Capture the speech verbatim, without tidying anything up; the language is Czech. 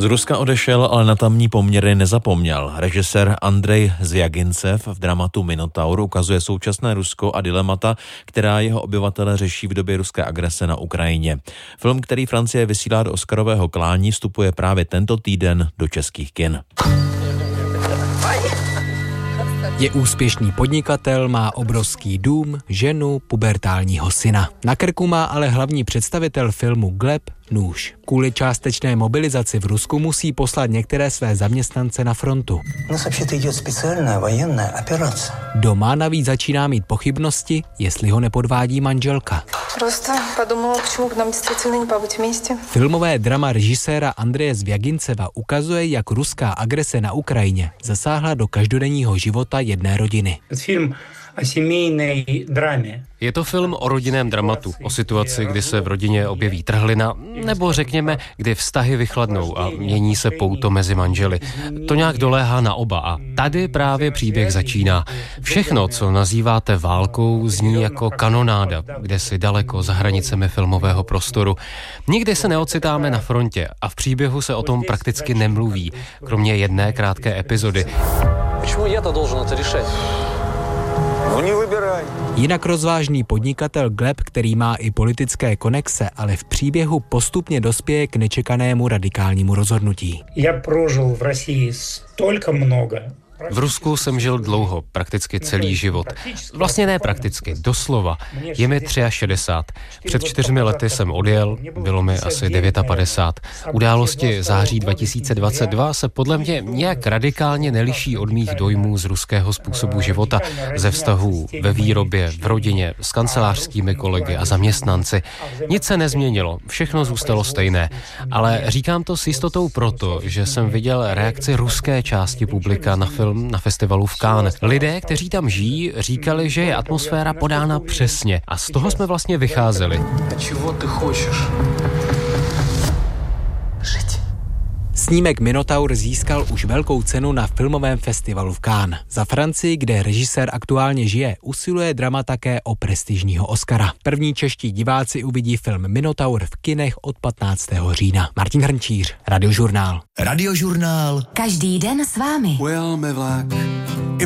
Z Ruska odešel, ale na tamní poměry nezapomněl. Režisér Andrej Zjagincev v dramatu Minotaur ukazuje současné Rusko a dilemata, která jeho obyvatele řeší v době ruské agrese na Ukrajině. Film, který Francie vysílá do Oscarového klání, vstupuje právě tento týden do českých kin. Je úspěšný podnikatel, má obrovský dům, ženu, pubertálního syna. Na krku má ale hlavní představitel filmu Gleb nůž. Kvůli částečné mobilizaci v Rusku musí poslat některé své zaměstnance na frontu. Doma navíc začíná mít pochybnosti, jestli ho nepodvádí manželka. Filmové drama režiséra Andreje Zjaginceva ukazuje, jak ruská agrese na Ukrajině zasáhla do každodenního života jedné rodiny. Film o семейной drámě. Je to film o rodinném dramatu, o situaci, kdy se v rodině objeví trhlina, nebo řekněme, kdy vztahy vychladnou a mění se pouto mezi manželi. To nějak doléhá na oba a tady právě příběh začíná. Všechno, co nazýváte válkou, zní jako kanonáda, kde si daleko za hranicemi filmového prostoru. Nikdy se neocitáme na frontě a v příběhu se o tom prakticky nemluví, kromě jedné krátké epizody. Почему я-то должен это решать? Jinak rozvážný podnikatel Gleb, který má i politické konexe, ale v příběhu postupně dospěje k nečekanému radikálnímu rozhodnutí. Já prožil v Rusii stolka mnoho. V Rusku jsem žil dlouho, prakticky celý život. Vlastně ne prakticky, doslova. Je mi šedesát tři. Před čtyřmi lety jsem odjel, bylo mi asi padesát devět. Události září dva tisíce dvacet dva se podle mě nějak radikálně neliší od mých dojmů z ruského způsobu života, ze vztahů ve výrobě, v rodině, s kancelářskými kolegy a zaměstnanci. Nic se nezměnilo, všechno zůstalo stejné. Ale říkám to s jistotou proto, že jsem viděl reakci ruské části publika na film na festivalu v Cannes. Lidé, kteří tam žijí, říkali, že je atmosféra podána přesně a z toho jsme vlastně vycházeli. A čeho ty chceš? Žít. Snímek Minotaur získal už velkou cenu na filmovém festivalu v Cannes. Za Francii, kde režisér aktuálně žije, usiluje drama také o prestižního Oscara. První čeští diváci uvidí film Minotaur v kinech od patnáctého října. Martin Hrnčíř, Radiožurnál. Radiožurnál. Každý den s vámi. Ujel mi vlak.